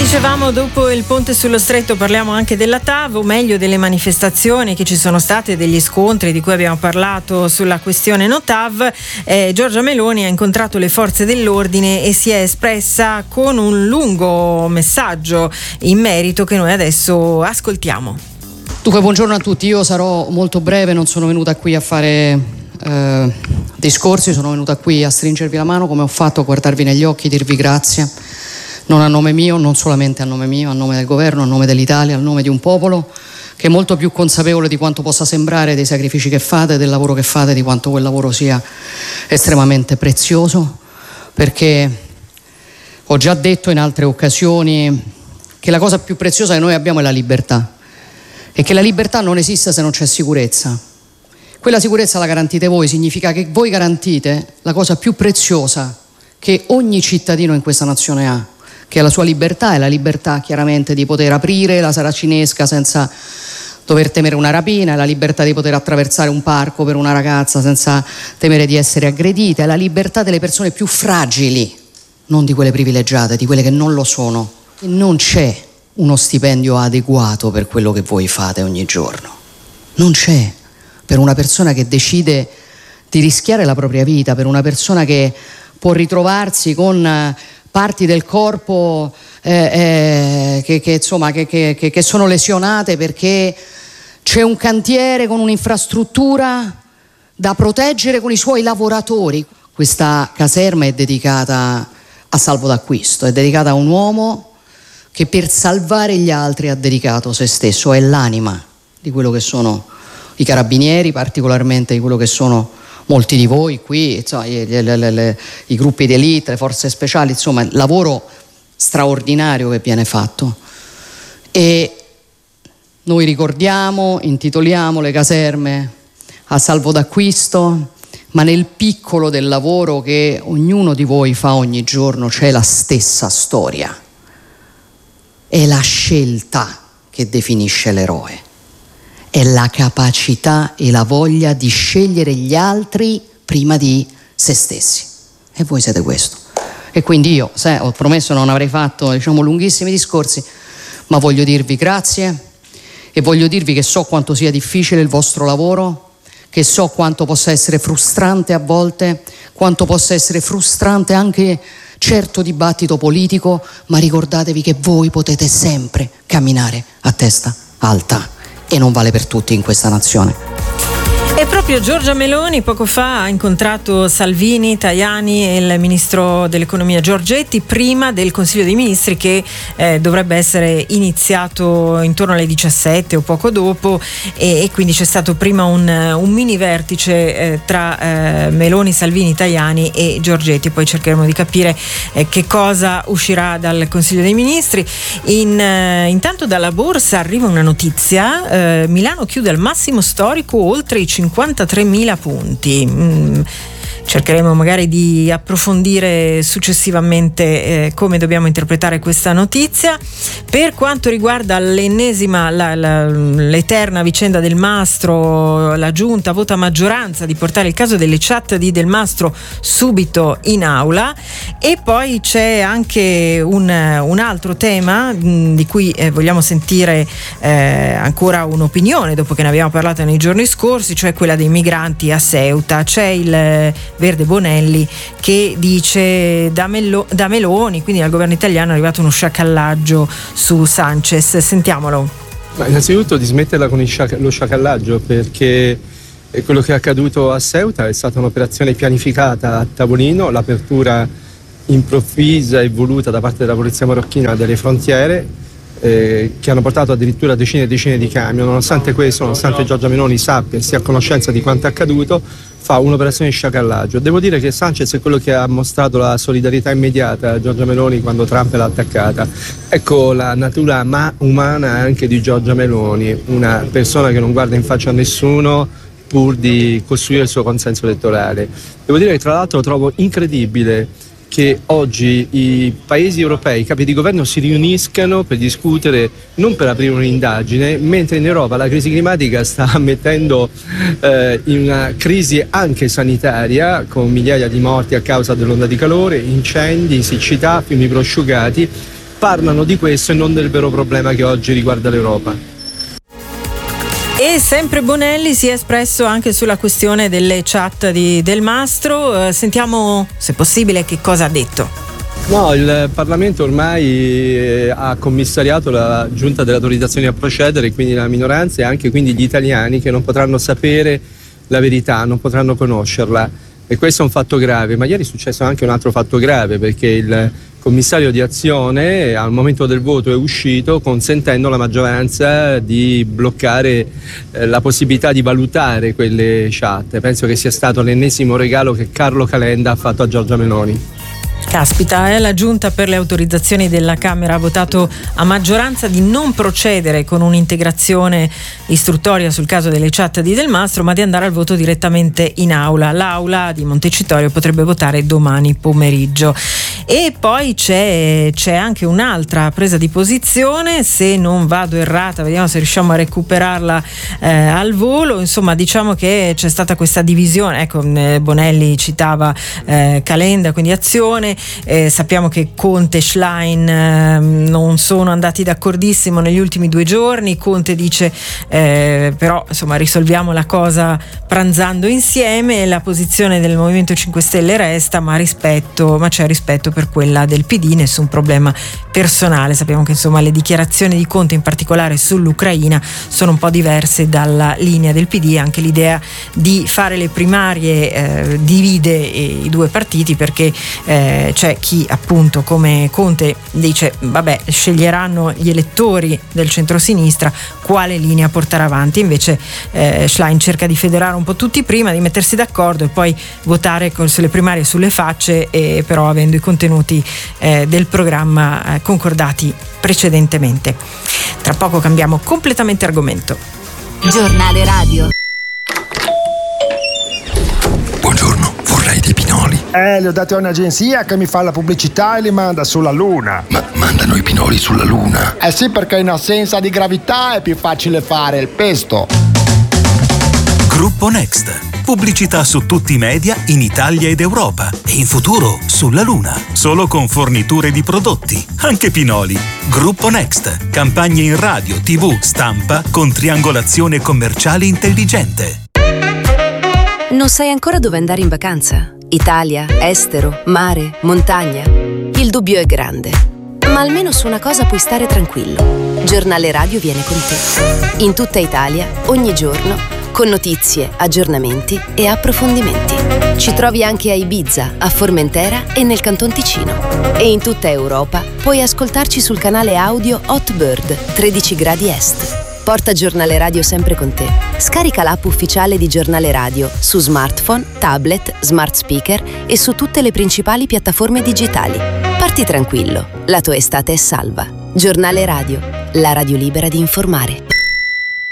Dicevamo, dopo il ponte sullo Stretto parliamo anche della TAV, o meglio delle manifestazioni che ci sono state, degli scontri di cui abbiamo parlato sulla questione no TAV. Giorgia Meloni ha incontrato le forze dell'ordine e si è espressa con un lungo messaggio in merito che noi adesso ascoltiamo. Dunque, buongiorno a tutti, io sarò molto breve, non sono venuta qui a fare discorsi, sono venuta qui a stringervi la mano come ho fatto, a guardarvi negli occhi, dirvi grazie. Non a nome mio, non solamente a nome mio, a nome del governo, a nome dell'Italia, a nome di un popolo che è molto più consapevole di quanto possa sembrare dei sacrifici che fate, del lavoro che fate, di quanto quel lavoro sia estremamente prezioso, perché ho già detto in altre occasioni che la cosa più preziosa che noi abbiamo è la libertà e che la libertà non esiste se non c'è sicurezza. Quella sicurezza la garantite voi, significa che voi garantite la cosa più preziosa che ogni cittadino in questa nazione ha, che è la sua libertà, e la libertà chiaramente di poter aprire la saracinesca senza dover temere una rapina, è la libertà di poter attraversare un parco per una ragazza senza temere di essere aggredita, è la libertà delle persone più fragili, non di quelle privilegiate, di quelle che non lo sono. E non c'è uno stipendio adeguato per quello che voi fate ogni giorno, non c'è, per una persona che decide di rischiare la propria vita, per una persona che può ritrovarsi con parti del corpo che sono lesionate perché c'è un cantiere con un'infrastruttura da proteggere con i suoi lavoratori. Questa caserma è dedicata a salvo d'acquisto, è dedicata a un uomo che per salvare gli altri ha dedicato se stesso, è l'anima di quello che sono i carabinieri, particolarmente di quello che sono molti di voi qui, insomma, i gruppi di elite, le forze speciali, insomma, il lavoro straordinario che viene fatto. E noi ricordiamo, intitoliamo le caserme a salvo d'acquisto, ma nel piccolo del lavoro che ognuno di voi fa ogni giorno c'è la stessa storia. È la scelta che definisce l'eroe. È la capacità e la voglia di scegliere gli altri prima di se stessi. E voi siete questo. E quindi io, ho promesso non avrei fatto, lunghissimi discorsi, ma voglio dirvi grazie e voglio dirvi che so quanto sia difficile il vostro lavoro, che so quanto possa essere frustrante a volte, quanto possa essere frustrante anche certo dibattito politico, ma ricordatevi che voi potete sempre camminare a testa alta. E non vale per tutti in questa nazione. E proprio Giorgia Meloni poco fa ha incontrato Salvini, Tajani e il ministro dell'economia Giorgetti prima del Consiglio dei Ministri che dovrebbe essere iniziato intorno alle 17 o poco dopo, e quindi c'è stato prima un mini vertice tra Meloni, Salvini, Tajani e Giorgetti. Poi cercheremo di capire che cosa uscirà dal Consiglio dei Ministri. Intanto dalla borsa arriva una notizia: Milano chiude al massimo storico oltre i 53.000 punti. Cercheremo magari di approfondire successivamente come dobbiamo interpretare questa notizia. Per quanto riguarda l'eterna vicenda Del Mastro, la Giunta vota a maggioranza di portare il caso delle chat di Del Mastro subito in aula. E poi c'è anche un altro tema di cui vogliamo sentire ancora un'opinione dopo che ne abbiamo parlato nei giorni scorsi, cioè quella dei migranti a Ceuta. C'è il Verde Bonelli che dice da Meloni, quindi al governo italiano, è arrivato uno sciacallaggio su Sanchez. Sentiamolo. Ma innanzitutto di smetterla con lo sciacallaggio, perché quello che è accaduto a Ceuta è stata un'operazione pianificata a tavolino, l'apertura improvvisa e voluta da parte della polizia marocchina delle frontiere, che hanno portato addirittura decine e decine di camion. Nonostante questo, nonostante Giorgia Meloni sappia e sia a conoscenza di quanto è accaduto, fa un'operazione di sciacallaggio. Devo dire che Sanchez è quello che ha mostrato la solidarietà immediata a Giorgia Meloni quando Trump l'ha attaccata. Ecco la natura umana anche di Giorgia Meloni, una persona che non guarda in faccia a nessuno pur di costruire il suo consenso elettorale. Devo dire che tra l'altro trovo incredibile che oggi i paesi europei, i capi di governo, si riuniscano per discutere, non per aprire un'indagine, mentre in Europa la crisi climatica sta mettendo in una crisi anche sanitaria, con migliaia di morti a causa dell'onda di calore, incendi, siccità, fiumi prosciugati. parlano di questo e non del vero problema che oggi riguarda l'Europa. E sempre Bonelli si è espresso anche sulla questione delle chat di Del Mastro. Sentiamo, se possibile, che cosa ha detto. No, il Parlamento ormai ha commissariato la giunta delle autorizzazioni a procedere, quindi la minoranza e anche quindi gli italiani che non potranno sapere la verità, non potranno conoscerla, e questo è un fatto grave. Ma ieri è successo anche un altro fatto grave, perché il commissario di Azione al momento del voto è uscito consentendo alla maggioranza di bloccare la possibilità di valutare quelle chat. Penso che sia stato l'ennesimo regalo che Carlo Calenda ha fatto a Giorgia Meloni. Caspita, la Giunta per le autorizzazioni della Camera ha votato a maggioranza di non procedere con un'integrazione istruttoria sul caso delle chat di Del Mastro, ma di andare al voto direttamente in aula. L'aula di Montecitorio potrebbe votare domani pomeriggio. E poi c'è anche un'altra presa di posizione, se non vado errata, vediamo se riusciamo a recuperarla al volo. Insomma, diciamo che c'è stata questa divisione. Ecco, Bonelli citava Calenda, quindi Azione. Sappiamo che Conte e Schlein non sono andati d'accordissimo negli ultimi 2 giorni. Conte dice però insomma risolviamo la cosa pranzando insieme. La posizione del Movimento 5 Stelle resta, ma c'è rispetto per quella del PD, nessun problema personale. Sappiamo che insomma le dichiarazioni di Conte, in particolare sull'Ucraina, sono un po' diverse dalla linea del PD. Anche l'idea di fare le primarie divide i 2 partiti, perché c'è chi appunto come Conte dice vabbè, sceglieranno gli elettori del centrosinistra quale linea portare avanti. Invece Schlein cerca di federare un po' tutti prima, di mettersi d'accordo e poi votare sulle primarie sulle facce, però avendo i contenuti del programma concordati precedentemente. Tra poco cambiamo completamente argomento. Giornale radio. Buongiorno, vorrei dei pinoli. Li ho dati a un'agenzia che mi fa la pubblicità e li manda sulla Luna. Ma mandano i pinoli sulla Luna? Eh sì, perché in assenza di gravità è più facile fare il pesto. Gruppo Next. Pubblicità su tutti i media in Italia ed Europa e in futuro sulla Luna. Solo con forniture di prodotti, anche pinoli. Gruppo Next. Campagne in radio, TV, stampa con triangolazione commerciale intelligente. Non sai ancora dove andare in vacanza? Italia, estero, mare, montagna? Il dubbio è grande, ma almeno su una cosa puoi stare tranquillo. Giornale radio viene con te. In tutta Italia, ogni giorno, con notizie, aggiornamenti e approfondimenti. Ci trovi anche a Ibiza, a Formentera e nel Canton Ticino. E in tutta Europa puoi ascoltarci sul canale audio Hotbird 13 gradi est. Porta Giornale Radio sempre con te. Scarica l'app ufficiale di Giornale Radio su smartphone, tablet, smart speaker e su tutte le principali piattaforme digitali. Parti tranquillo, la tua estate è salva. Giornale Radio, la radio libera di informare.